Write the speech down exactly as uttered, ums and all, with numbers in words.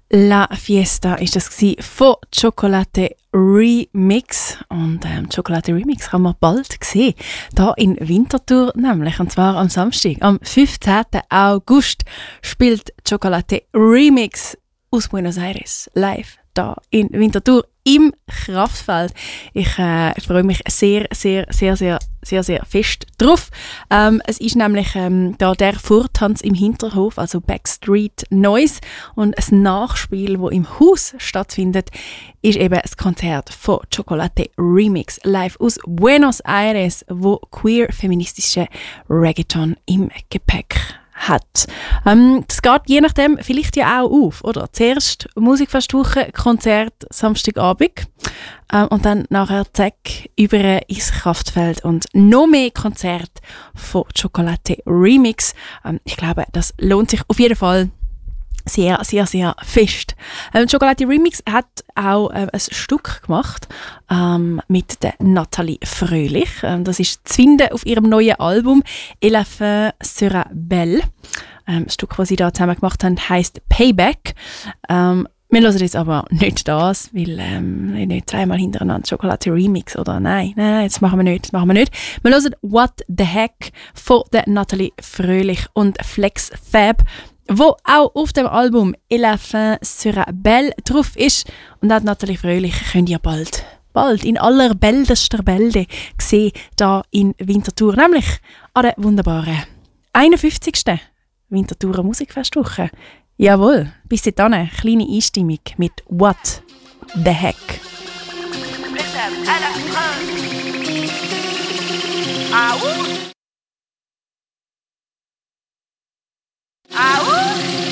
La Fiesta ist das von Chocolate Remix. Und ähm, Chocolate Remix kann man bald sehen. Hier in Winterthur nämlich. Und zwar am Samstag, am fünfzehnten August, spielt Chocolate Remix aus Buenos Aires live da in Winterthur im Kraftfeld. Ich äh, freue mich sehr, sehr, sehr, sehr, sehr, sehr fest drauf. Ähm, es ist nämlich ähm, da der Vortanz im Hinterhof, also Backstreet Noise, und ein Nachspiel, das im Haus stattfindet, ist eben das Konzert von Chocolate Remix live aus Buenos Aires, wo queer-feministische Reggaeton im Gepäck hat. Ähm, das geht je nachdem vielleicht ja auch auf, oder? Zuerst Musikfestwoche, Konzert Samstagabend ähm, und dann nachher zack, über ins Kraftfeld und noch mehr Konzert von Chocolate Remix. Ähm, ich glaube, das lohnt sich auf jeden Fall sehr, sehr, sehr fest. Ähm, Chocolate Remix hat auch äh, ein Stück gemacht ähm, mit der Nathalie Fröhlich. Ähm, das ist zu finden auf ihrem neuen Album «Elle fin sera belle». Ähm, das Stück, das sie da zusammen gemacht haben, heisst «Payback». Ähm, wir hören jetzt aber nicht das, weil ähm, nicht dreimal hintereinander Chocolate Remix, oder? Nein, nein, nein, das machen wir nicht, das machen wir nicht. Wir hören «What the Heck» von der Nathalie Fröhlich und Flex Fab, wo auch auf dem Album «Elle fin sera belle» drauf ist. Und auch Nathalie Fröhlich könnt ihr bald, bald in aller bäldester Bälde sehen, da in Winterthur, nämlich an der wunderbaren einundfünfzigsten Winterthurer Musikfestwoche. Jawohl, bis dahin eine kleine Einstimmung mit «What the Heck». Ah ouh! Ah ouh!